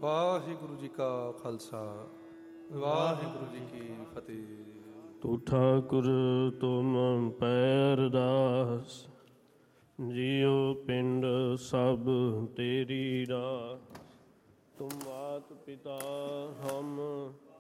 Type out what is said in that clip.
ਵਾਹਿਗੁਰੂ ਜੀ ਕਾ ਖਾਲਸਾ, ਵਾਹਿਗੁਰੂ ਜੀ ਕੀ ਫਤਿਹ। ਤੂੰ ਠਾਕੁਰ ਤੁਮ ਪੈਰਦਾਸ, ਜੀਉ ਪਿੰਡ ਸਭ ਤੇਰੀ ਰਾਸ। ਤੁਮ ਮਾਤ ਪਿਤਾ ਹਮ